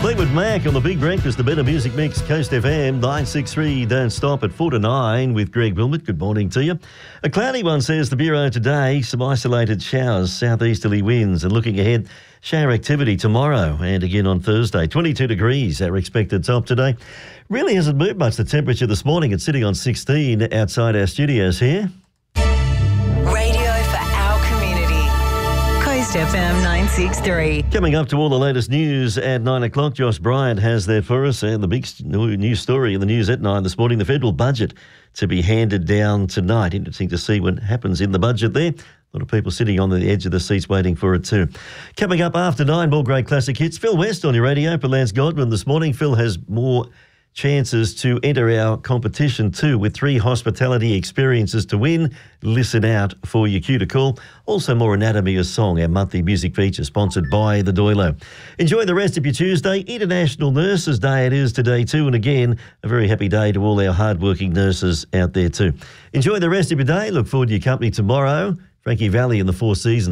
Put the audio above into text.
Fleetwood Mac on the Big Breakfast, the Better Music Mix, Coast FM, 963, don't stop at 4 to 9 with Greg Wilmot. Good morning to you. A cloudy one, says the Bureau today, some isolated showers, southeasterly winds, and looking ahead, shower activity tomorrow and again on Thursday. 22 degrees, our expected top today. Really hasn't moved much, the temperature this morning. It's sitting on 16 outside our studios here. Radio for our community. Coast FM 963. Coming up to all the latest news at 9 o'clock, Josh Bryant has that for us. And the big news story in the news at 9 this morning, the federal budget to be handed down tonight. Interesting to see what happens in the budget there. A lot of people sitting on the edge of the seats waiting for it too. Coming up after 9, more great classic hits. Phil West on your radio for Lance Godwin this morning. Phil has more chances to enter our competition too, with 3 hospitality experiences to win. Listen out for your cue to call. Also more Anatomy of Song, our monthly music feature sponsored by the Doilo. Enjoy the rest of your Tuesday. International Nurses Day it is today too, and again, a very happy day to all our hardworking nurses out there too. Enjoy the rest of your day. Look forward to your company tomorrow. Frankie Valli and the Four Seasons.